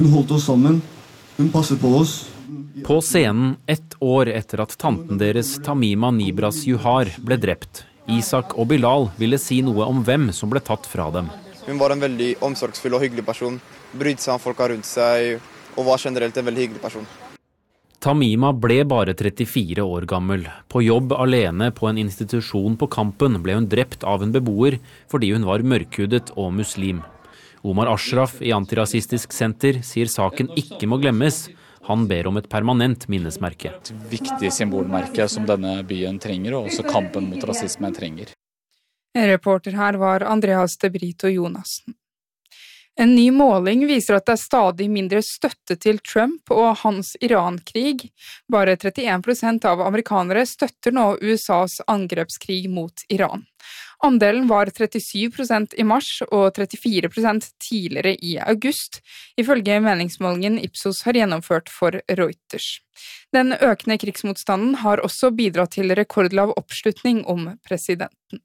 Hun holdt oss sammen, hun passet på oss. På scenen 1 år etter at tanten deres Tamima Nibras Juhar ble drept. Isak og Bilal ville si noe om hvem som ble tatt fra dem. Hun var en veldig omsorgsfull og hyggelig person, brydde seg om folka rundt seg og var generelt en veldig hyggelig person. Tamima ble bare 34 år gammel. På jobb alene på en institusjon på Kampen ble hun drept av en beboer fordi hun var mørkhudet og muslim. Omar Ashraf i Antirasistisk Senter sier saken ikke må glemmes. Han ber om et permanent minnesmerke. Et viktig symbolmerke som denne byen trenger, og også kampen mot rasisme trenger. Reporter her var Andreas de Brito Jonassen. En ny måling viser at det er stadig mindre støtte til Trump og hans Iran-krig. Bare 31% av amerikanere støtter nå USAs angrepskrig mot Iran. Andelen var 37% i mars og 34% tidligere i august, ifølge meningsmålingen Ipsos har gjennomført for Reuters. Den økende krigsmotstanden har også bidratt til rekordlav oppslutning om presidenten.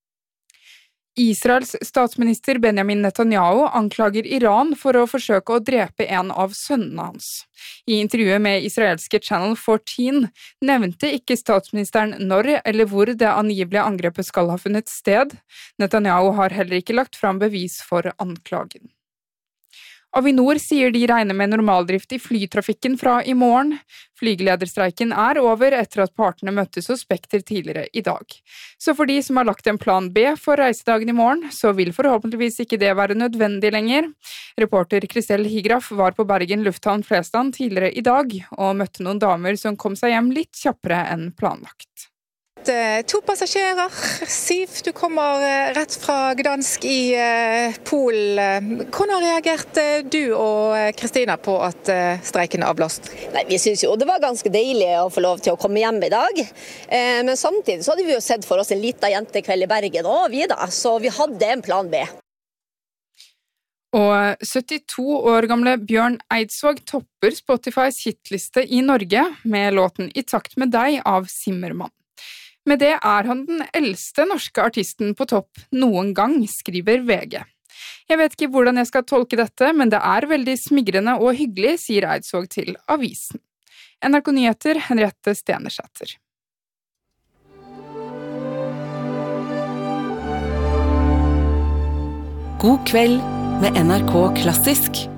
Israels statsminister Benjamin Netanyahu anklager Iran for å forsøke å drepe en av sønnene hans. I intervjuet med israelske Channel 14 nevnte ikke statsministeren når eller hvor det angivelige angrepet skal ha funnet sted. Netanyahu har heller ikke lagt fram bevis for anklagen. Avinor sier de regner med normaldrift i flytrafikken fra i morgen. Flygelederstreiken er over etter at partene møttes hos Spekter tidligere i dag. Så for de som har lagt en plan B for reisedagen i morgen, så vil forhåpentligvis ikke det være nødvendig lenger. Reporter Kristel Higraf var på Bergen Lufthavn Flesland tidligere i dag, og møtte noen damer som kom seg hjem litt kjappere enn planlagt. 2 passasjerer. Siv, du kommer rett fra Gdansk i Polen. Hvordan reagerte du og Kristina på at streiken er avblåst? Nei, vi synes jo det var ganske deilig å få lov til å komme hjem i dag. Men samtidig så hadde vi jo sett for oss en liten jentekveld i Bergen og vi da, så vi hadde en plan B. Og 72 år gamle Bjørn Eidsvåg topper Spotifys hitliste i Norge med låten I takt med deg av Zimmermann. Med det er han den eldste norske artisten på topp noen gang, skriver VG. Jeg vet ikke hvordan jeg skal tolke dette, men det er veldig smigrende og hyggelig, sier Eidsvåg til avisen. NRK Nyheter, Henriette Stenersæter. God kveld med NRK Klassisk.